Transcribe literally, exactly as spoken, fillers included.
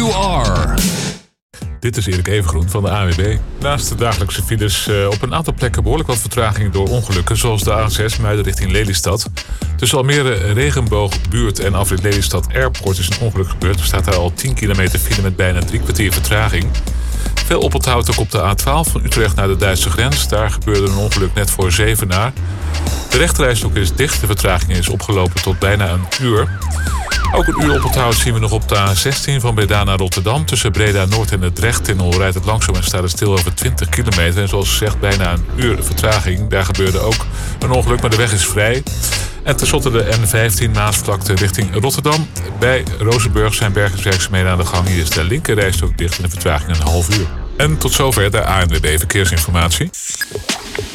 you are. Dit is Erik Evengroen van de A N W B. Naast de dagelijkse files uh, op een aantal plekken behoorlijk wat vertragingen door ongelukken, zoals de A zes Muiden richting Lelystad. Tussen Almere Regenboogbuurt en afrit Lelystad Airport is een ongeluk gebeurd. Er staat daar al tien kilometer file met bijna drie kwartier vertraging. Veel oponthoud ook op de A twaalf van Utrecht naar de Duitse grens. Daar gebeurde een ongeluk net voor Zevenaar. De rechterrijstrook is dicht. De vertraging is opgelopen tot bijna een uur. Ook een uur oponthoud zien we nog op de A zestien van Breda naar Rotterdam. Tussen Breda Noord en de Drechttunnel rijdt het langzaam en staat het stil over twintig kilometer. En zoals gezegd, bijna een uur vertraging. Daar gebeurde ook een ongeluk, maar de weg is vrij. En tenslotte de N vijftien Maasvlakte richting Rotterdam. Bij Rozenburg zijn bergingswerkzaamheden aan de gang. Hier is de linkerrijstrook dicht en de vertraging een half uur. En tot zover de A N W B Verkeersinformatie.